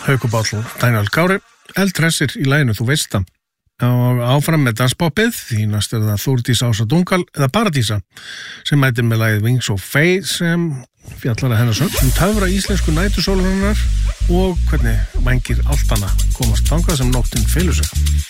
Haukur Páll og Daniel Kári, eldhressir í laginu Þú veist það. Og áfram með danspoppið, því næst það Þórdís Ása Dungal eða Paradísa sem mætir með lagið Wings of Faith sem fjallar að hennar sögn töfra íslensku nætursólarinnar og hvernig vængir áltana komast þangað sem nóttin felur sig.